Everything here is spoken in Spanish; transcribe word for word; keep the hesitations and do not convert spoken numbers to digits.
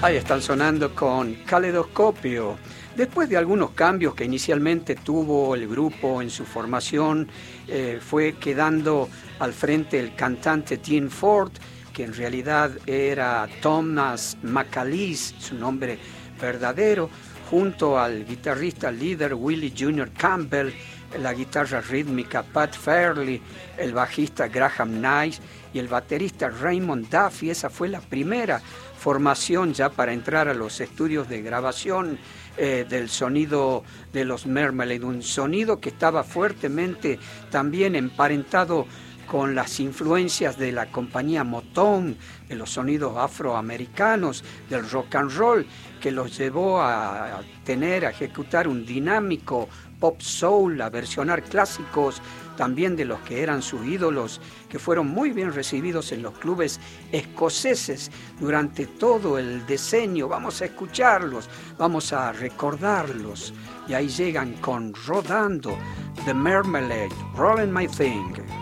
Ahí están sonando con Caleidoscopio. Después de algunos cambios que inicialmente tuvo el grupo en su formación, eh, fue quedando al frente el cantante Tim Ford, que en realidad era Thomas McAleese, su nombre verdadero, junto al guitarrista líder Willie junior Campbell, la guitarra rítmica Pat Fairley, el bajista Graham Nice y el baterista Raymond Duffy. Esa fue la primera formación ya para entrar a los estudios de grabación eh, del sonido de los Marmalade, un sonido que estaba fuertemente también emparentado con las influencias de la compañía Motown, de los sonidos afroamericanos, del rock and roll, que los llevó a, a tener, a ejecutar un dinámico pop soul, a versionar clásicos también de los que eran sus ídolos, que fueron muy bien recibidos en los clubes escoceses durante todo el decenio. Vamos a escucharlos, vamos a recordarlos, y ahí llegan con Rodando, The Marmalade, Rollin' My Thing.